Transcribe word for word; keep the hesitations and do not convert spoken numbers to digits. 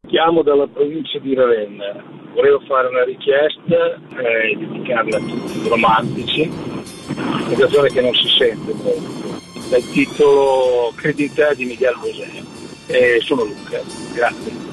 Chiamo dalla provincia di Ravenna, volevo fare una richiesta e eh, dedicarla a tutti i romantici, una canzone che non si sente molto, dal titolo Credità di Miguel Bosé. E sono Luca, grazie.